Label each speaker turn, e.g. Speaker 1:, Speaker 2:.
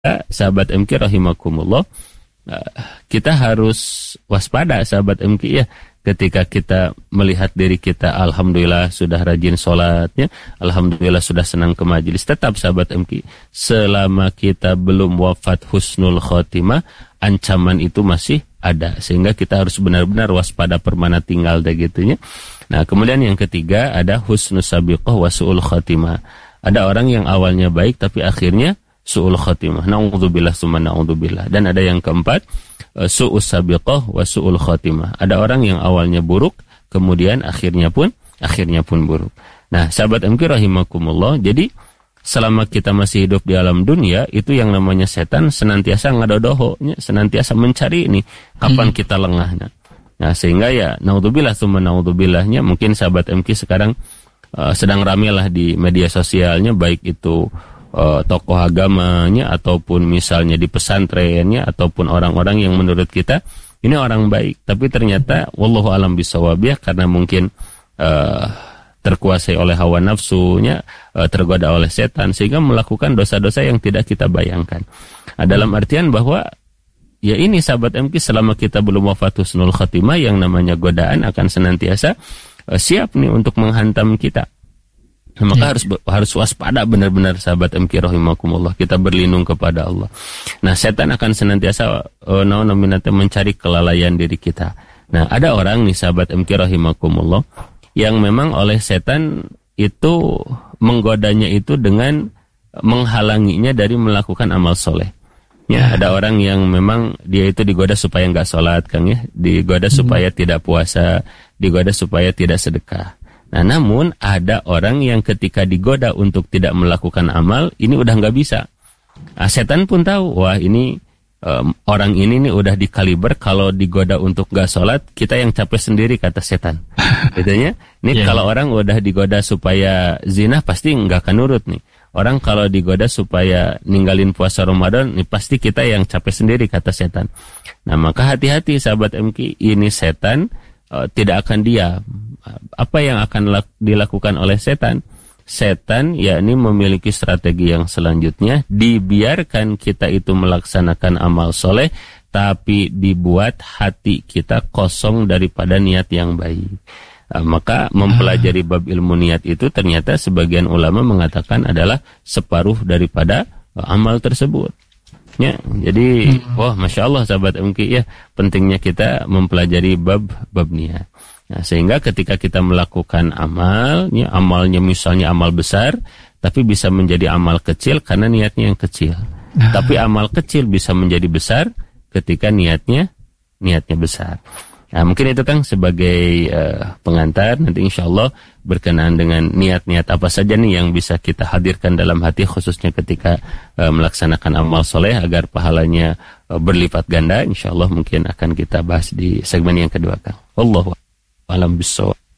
Speaker 1: sahabat MQ rahimakumullah, kita harus waspada sahabat MQ ya, ketika kita melihat diri kita alhamdulillah sudah rajin sholatnya, alhamdulillah sudah senang ke majelis. Tetap sahabat MQ, selama kita belum wafat husnul khotimah, ancaman itu masih ada, sehingga kita harus benar-benar waspada permana tinggal deh gitunya. Nah, kemudian yang ketiga ada husnul sabiqah wa su'ul khotimah. Ada orang yang awalnya baik tapi akhirnya su'ul khotimah. Na'udzubillah summa na'udzubillah. Dan ada yang keempat, su'us sabiqah wa su'ul khotimah. Ada orang yang awalnya buruk, kemudian akhirnya pun buruk. Nah, sahabat MQ rahimakumullah, jadi selama kita masih hidup di alam dunia, itu yang namanya setan senantiasa ngadodoho, senantiasa mencari ini kapan kita lengah. Nah, sehingga ya na'udzubillah summa na'udzubillahnya, mungkin sahabat MQ sekarang sedang rame lah di media sosialnya, baik itu tokoh agamanya ataupun misalnya di pesantrennya ataupun orang-orang yang menurut kita ini orang baik, tapi ternyata wallahu alam bisawabiyah karena mungkin terkuasai oleh hawa nafsunya, tergoda oleh setan sehingga melakukan dosa-dosa yang tidak kita bayangkan. Dalam artian bahwa ya ini sahabat MQ, selama kita belum wafat husnul khatimah, yang namanya godaan akan senantiasa siap nih untuk menghantam kita. Maka harus waspada benar-benar sahabat MQ rahimakumullah, kita berlindung kepada Allah. Nah, setan akan senantiasa mencari kelalaian diri kita. Nah, ada orang nih sahabat MQ rahimakumullah yang memang oleh setan itu menggodanya itu dengan menghalanginya dari melakukan amal soleh. Ya, ada orang yang memang dia itu digoda supaya nggak sholat, Kang ya, digoda supaya tidak puasa, digoda supaya tidak sedekah. Nah, namun ada orang yang ketika digoda untuk tidak melakukan amal, ini udah nggak bisa. Nah, setan pun tahu, wah ini orang ini nih udah dikaliber, kalau digoda untuk nggak sholat, kita yang capek sendiri, kata setan. Gitu ya. Ini kalau orang udah digoda supaya zina, pasti nggak akan nurut nih. Orang kalau digoda supaya ninggalin puasa Ramadan, ini pasti kita yang capek sendiri, kata setan. Nah, maka hati-hati sahabat MQ, ini setan tidak akan diam. Apa yang akan dilakukan oleh setan? Setan yakni memiliki strategi yang selanjutnya, dibiarkan kita itu melaksanakan amal soleh, tapi dibuat hati kita kosong daripada niat yang baik. Maka mempelajari bab ilmu niat itu ternyata sebagian ulama mengatakan adalah separuh daripada amal tersebut. Ya, jadi wah masya Allah sahabat MQ ya, pentingnya kita mempelajari bab niat. Nah, sehingga ketika kita melakukan amal, ya, amalnya misalnya amal besar, tapi bisa menjadi amal kecil karena niatnya yang kecil. Tapi amal kecil bisa menjadi besar ketika niatnya besar. Nah, mungkin itu Kang sebagai pengantar, nanti insya Allah berkenaan dengan niat-niat apa saja nih yang bisa kita hadirkan dalam hati, khususnya ketika melaksanakan amal soleh agar pahalanya berlipat ganda. Insya Allah mungkin akan kita bahas di segmen yang kedua Kang. Wallahu a'lam bishawab.